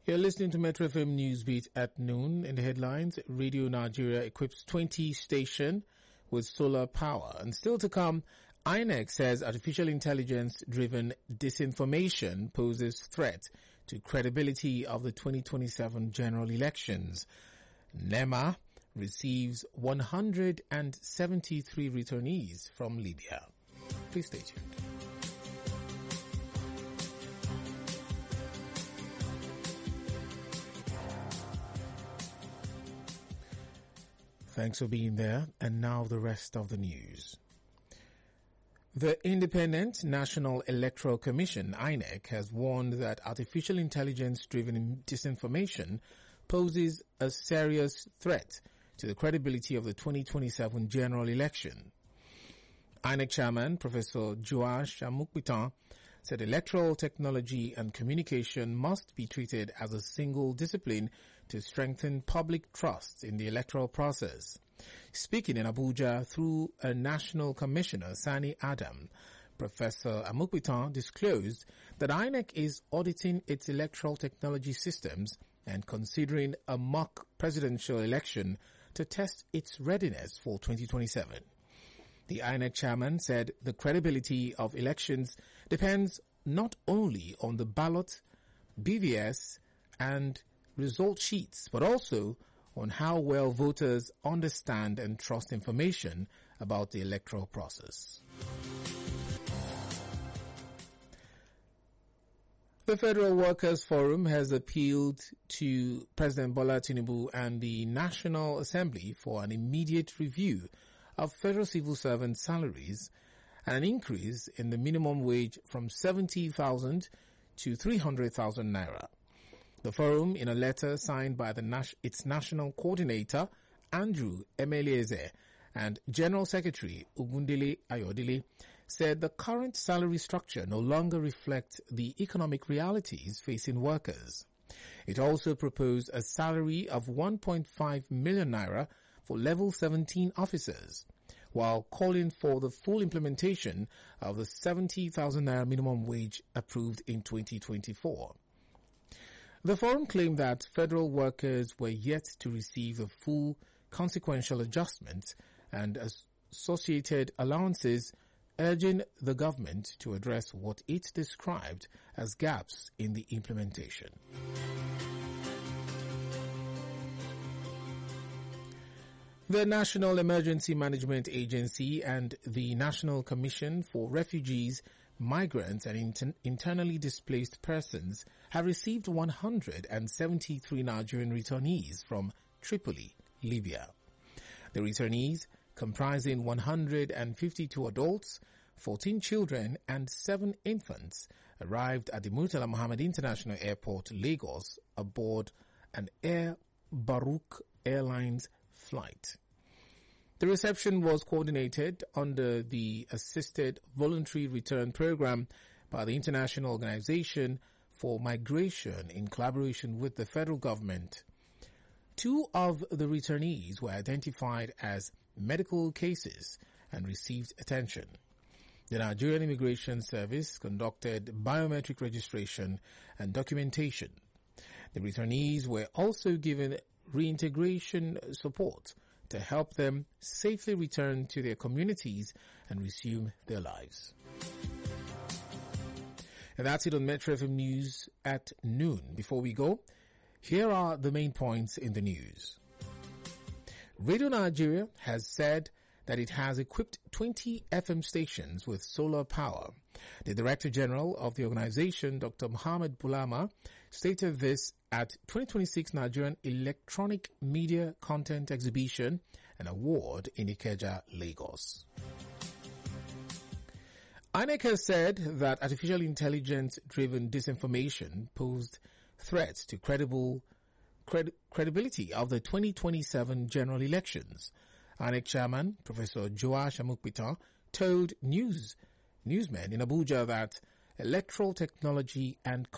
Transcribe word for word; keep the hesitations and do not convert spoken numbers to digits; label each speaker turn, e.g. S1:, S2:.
S1: You're listening to Metro F M Newsbeat at noon. In the headlines, Radio Nigeria equips twenty station with solar power. And still to come, I N E C says artificial intelligence-driven disinformation poses threat to credibility of the twenty twenty-seven general elections. NEMA receives one hundred seventy-three returnees from Libya. Please stay tuned. Thanks for being there. And now the rest of the news. The Independent National Electoral Commission, I N E C, has warned that artificial intelligence-driven disinformation poses a serious threat to the credibility of the twenty twenty-seven general election. I N E C Chairman Professor Joash Amukbitan said electoral technology and communication must be treated as a single discipline to strengthen public trust in the electoral process. Speaking in Abuja through a national commissioner, Sani Adam, Professor Amukbitan disclosed that I N E C is auditing its electoral technology systems and considering a mock presidential election to test its readiness for twenty twenty-seven. The I N E C chairman said the credibility of elections depends not only on the ballot, B V S, and result sheets, but also on how well voters understand and trust information about the electoral process. The Federal Workers Forum has appealed to President Bola Tinubu and the National Assembly for an immediate review of federal civil servant salaries and an increase in the minimum wage from seventy thousand to three hundred thousand naira. The forum, in a letter signed by the Nas- its national coordinator, Andrew Emeleze, and General Secretary Ogundele Ayodele, said the current salary structure no longer reflects the economic realities facing workers. It also proposed a salary of one point five million naira for level seventeen officers, while calling for the full implementation of the seventy thousand naira minimum wage approved in twenty twenty-four. The forum claimed that federal workers were yet to receive the full consequential adjustments and associated allowances, urging the government to address what it described as gaps in the implementation. The National Emergency Management Agency and the National Commission for Refugees, Migrants and inter- Internally Displaced Persons have received one hundred seventy-three Nigerian returnees from Tripoli, Libya. The returnees, comprising one hundred fifty-two adults, fourteen children and seven infants, arrived at the Murtala Mohammed International Airport, Lagos, aboard an Air Barouk Airlines flight. The reception was coordinated under the Assisted Voluntary Return Program by the International Organization for Migration in collaboration with the federal government. Two of the returnees were identified as medical cases and received attention. The Nigerian Immigration Service conducted biometric registration and documentation. The returnees were also given reintegration support to help them safely return to their communities and resume their lives. And that's it on Metro F M News at noon. Before we go, here are the main points in the news. Radio Nigeria has said that it has equipped twenty F M stations with solar power. The Director General of the organization, Doctor Mohammed Bulama, stated this at twenty twenty-six Nigerian Electronic Media Content Exhibition and Award in Ikeja, Lagos. I N E C has said that artificial intelligence-driven disinformation posed threats to credible cred, credibility of the twenty twenty-seven general elections. I N E C Chairman Professor Joash Amukbitan told news newsmen in Abuja that electoral technology and